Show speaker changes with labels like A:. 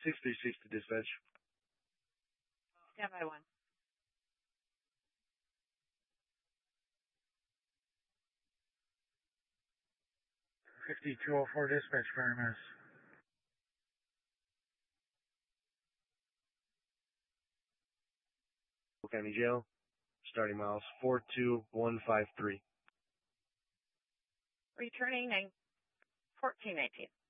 A: 636 to dispatch.
B: Stand by 1.
C: $5204 dispatch, fire mass.
A: County Jail, starting miles 42153.
B: Returning 1419.